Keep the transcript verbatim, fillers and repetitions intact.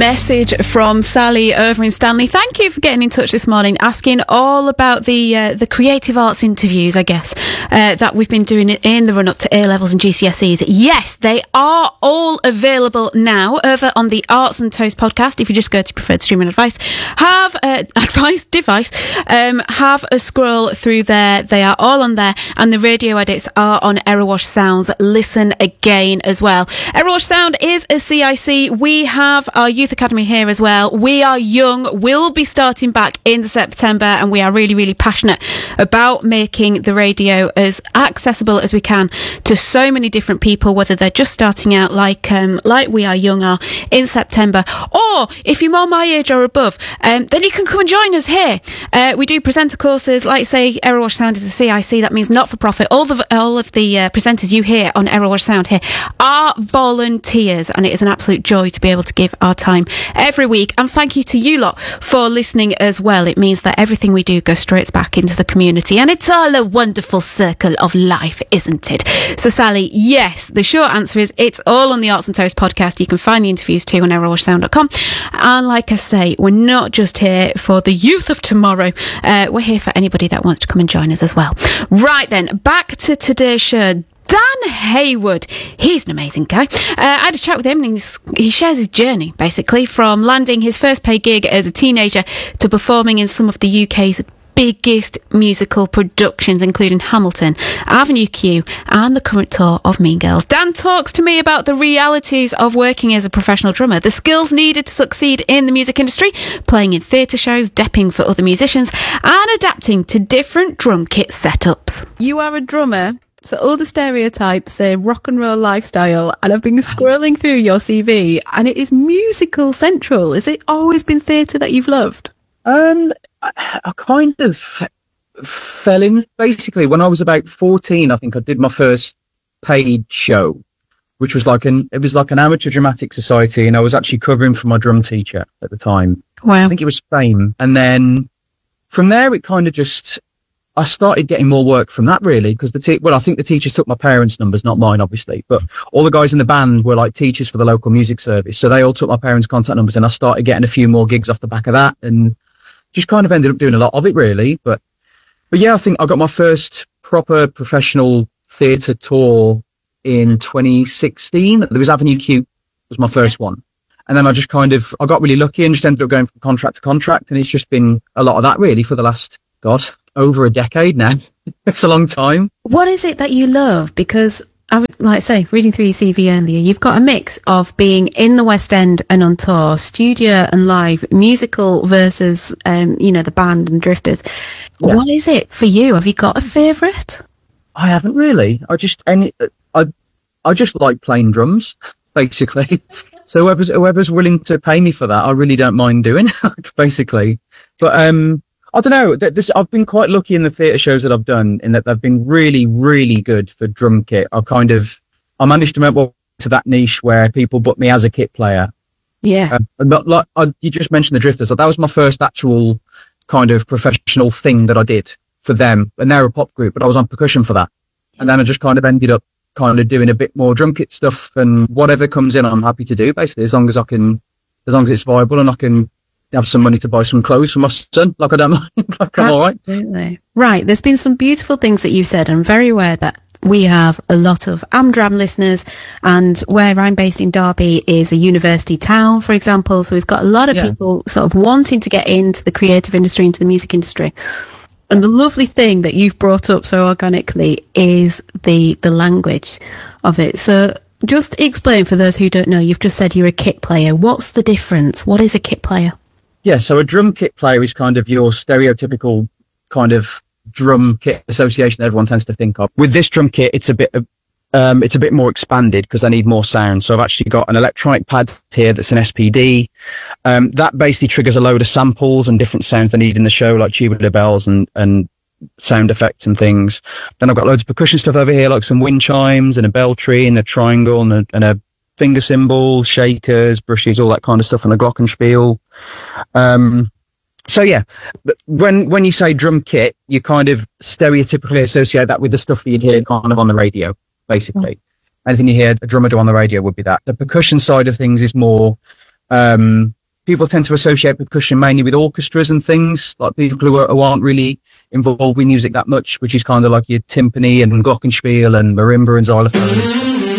message from Sally over in Stanley. Thank you for getting in touch this morning, asking all about the uh, the creative arts interviews, I guess, uh, that we've been doing in the run-up to A-levels and G C S Es. Yes, they are all available now over on the Arts and Toast podcast. If you just go to preferred streaming advice, have uh, advice device, um, have a scroll through there. They are all on there, and the radio edits are on Errorwash Sounds. Listen again as well. Errorwash Sound is a C I C. We have our youth academy here as well. We are young. We'll be starting back in September, and we are really, really passionate about making the radio as accessible as we can to so many different people, whether they're just starting out like um, like We Are Young are in September, or if you're more my age or above, um, then you can come and join us here. Uh, we do presenter courses. Like I say, Errorwash Sound is a C I C. That means not for profit. All the all of the uh, presenters you hear on Errorwash Sound here are volunteers, and it is an absolute joy to be able to give our time every week. And thank you to you lot for listening as well. It means that everything we do goes straight back into the community, and it's all a wonderful circle of life, isn't it? So Sally, yes, the short answer is it's all on the Arts and Toast podcast. You can find the interviews too on errorwash sound dot com. And like I say, we're not just here for the youth of tomorrow, uh, we're here for anybody that wants to come and join us as well. Right then, back to today's show. Dan Hayward, he's an amazing guy. Uh, I had a chat with him, and he's, he shares his journey, basically, from landing his first paid gig as a teenager to performing in some of the U K's biggest musical productions, including Hamilton, Avenue Q, and the current tour of Mean Girls. Dan talks to me about the realities of working as a professional drummer, the skills needed to succeed in the music industry, playing in theatre shows, depping for other musicians, and adapting to different drum kit setups. You are a drummer. So all the stereotypes say rock and roll lifestyle, and I've been scrolling through your C V, and it is musical central. Has it always been theatre that you've loved? Um, I, I kind of fell in, basically, when I was about fourteen, I think I did my first paid show, which was like an, it was like an amateur dramatic society, and I was actually covering for my drum teacher at the time. Wow. I think it was Fame. And then from there, it kind of just, I started getting more work from that, really, because the te- well, I think the teachers took my parents' numbers, not mine, obviously, but all the guys in the band were like teachers for the local music service, so they all took my parents' contact numbers, and I started getting a few more gigs off the back of that, and just kind of ended up doing a lot of it, really. But but yeah, I think I got my first proper professional theatre tour in twenty sixteen. There was Avenue Q was my first one, and then I just kind of I got really lucky and just ended up going from contract to contract, and it's just been a lot of that, really, for the last God. over a decade now. It's a long time. What is it that you love? Because I would like to say, reading through your C V earlier, you've got a mix of being in the West End and on tour, studio and live, musical versus, um, you know, the band and Drifters. Yeah. What is it for you? Have you got a favourite? I haven't really. I just, any, I, I just like playing drums, basically. So whoever's, whoever's willing to pay me for that, I really don't mind doing, basically. But, um, I don't know. This, I've been quite lucky in the theatre shows that I've done, in that they've been really, really good for drum kit. I kind of, I managed to move to that niche where people book me as a kit player. Yeah. Uh, but like I, you just mentioned the Drifters. That was my first actual kind of professional thing that I did for them, and they're a pop group, but I was on percussion for that. And then I just kind of ended up kind of doing a bit more drum kit stuff, and whatever comes in, I'm happy to do, basically, as long as I can, as long as it's viable and I can have some money to buy some clothes for my son. Like, I don't mind. Like, I'm all right. Absolutely. Right. There's been some beautiful things that you've said. I'm very aware that we have a lot of Amdram listeners, and where I'm based in Derby is a university town, for example. So we've got a lot of yeah. people sort of wanting to get into the creative industry, into the music industry. And the lovely thing that you've brought up so organically is the, the language of it. So just explain for those who don't know, you've just said you're a kit player. What's the difference? What is a kit player? Yeah, so a drum kit player is kind of your stereotypical kind of drum kit association that everyone tends to think of. With this drum kit, it's a bit, um, it's a bit more expanded because I need more sound. So I've actually got an electronic pad here that's an S P D. Um, that basically triggers a load of samples and different sounds I need in the show, like tubular bells and, and sound effects and things. Then I've got loads of percussion stuff over here, like some wind chimes and a bell tree and a triangle and a, and a finger cymbal, shakers, brushes, all that kind of stuff, and a glockenspiel. Um, so yeah, when when you say drum kit, you kind of stereotypically associate that with the stuff that you'd hear kind of on the radio, basically. Mm. Anything you hear a drummer do on the radio would be that. The percussion side of things is more, um, people tend to associate percussion mainly with orchestras and things, like people who, are, who aren't really involved with music that much, which is kind of like your timpani and glockenspiel and marimba and xylophone.